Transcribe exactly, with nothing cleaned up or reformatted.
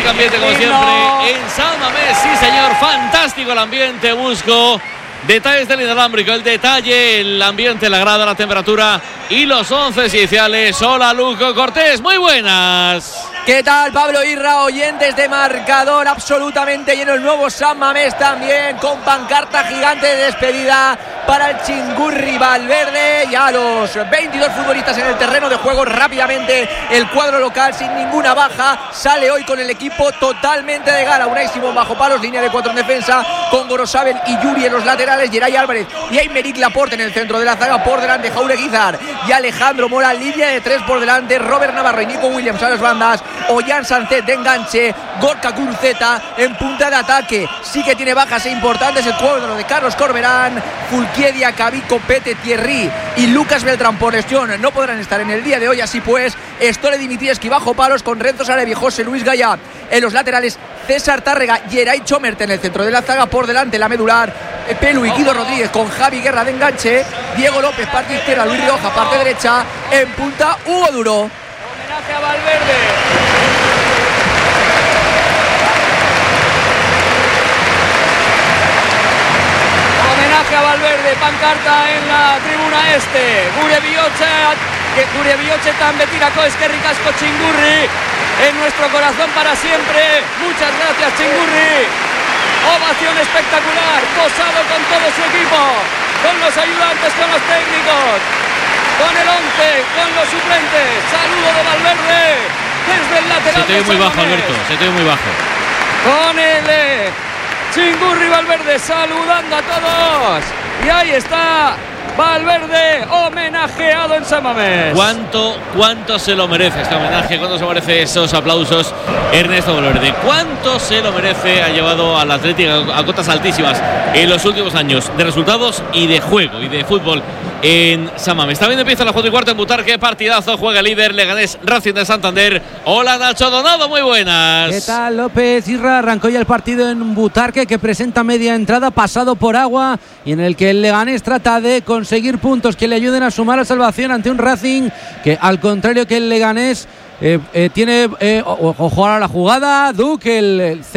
Fantástico ambiente como siempre en San Mamés, sí señor, fantástico el ambiente. Busco detalles del inalámbrico, el detalle, el ambiente, la grada, la temperatura y los once iniciales. Hola Luco Cortés, muy buenas. ¿Qué tal, Pablo Irra? Oyentes de marcador absolutamente lleno. El nuevo San Mamés también con pancarta gigante de despedida para el Chingurri Valverde. Ya los veintidós futbolistas en el terreno de juego. Rápidamente el cuadro local sin ninguna baja sale hoy con el equipo totalmente de gala. Unai Simón bajo palos, línea de cuatro en defensa con Gorosabel y Yuri en los laterales, Geray Álvarez y Aymeric Laporte en el centro de la zaga. Por delante Jauregui Zar y Alejandro Mora, línea de tres por delante, Robert Navarro y Nico Williams a las bandas. Ollán Sánchez de enganche, Gorka Guruceta en punta de ataque. Sí que tiene bajas e importantes el cuadro de Carlos Corberán, Fulquiedia, Cabico, Pete, Thierry y Lucas Beltrán por lesión no podrán estar en el día de hoy. Así pues, Stole Dimitrievski bajo palos con Renzo Sarabia y José Luis Gallá en los laterales, César Tárrega y Geray Chomerte en el centro de la zaga. Por delante la medular, Pelu y Guido Rodríguez con Javi Guerra de enganche, Diego López parte izquierda, Luis Rioja parte derecha, en punta Hugo Duro. Homenaje a Valverde. Homenaje a Valverde, pancarta en la tribuna este. Gure Bioche, que Gure Bioche tan betirako eskerrik asko Chingurri, en nuestro corazón para siempre. Muchas gracias Chingurri. Ovación espectacular, posado con todo su equipo, con los ayudantes, con los técnicos, con el once, con los suplentes. Saludo de Valverde desde el lateral. Se te ve muy bajo, Alberto, se te ve muy bajo. Con el eh, Chingurri Valverde saludando a todos. Y ahí está Valverde homenajeado en San Mamés. ¿Cuánto, cuánto se lo merece este homenaje? ¿Cuánto se merece esos aplausos Ernesto Valverde? ¿Cuánto se lo merece? Ha llevado al Atlético a cotas altísimas en los últimos años de resultados y de juego y de fútbol en San Mamés. También empieza la cuatro y cuarto en Butarque. Partidazo, juega el líder Leganés Racing de Santander. Hola Nacho Donado, muy buenas. ¿Qué tal, López? Irra, arrancó ya el partido en Butarque, que presenta media entrada pasado por agua y en el que el Leganés trata de conseguir puntos que le ayuden a sumar a salvación ante un Racing que, al contrario que el Leganés, eh, eh, tiene eh, ojo a la jugada. Duque, el, el